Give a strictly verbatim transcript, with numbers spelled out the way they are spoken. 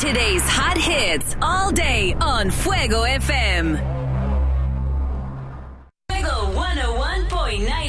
Today's hot hits all day on Fuego F M. Fuego one oh one point nine